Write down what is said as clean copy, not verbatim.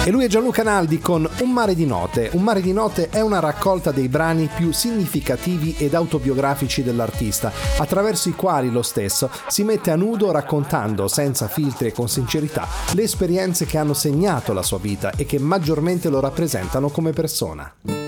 E lui è Gianluca Naldi con Un mare di note. Un mare di note è una raccolta dei brani più significativi ed autobiografici dell'artista, attraverso i quali lo stesso si mette a nudo raccontando senza filtri e con sincerità le esperienze che hanno segnato la sua vita e che maggiormente lo rappresentano come persona.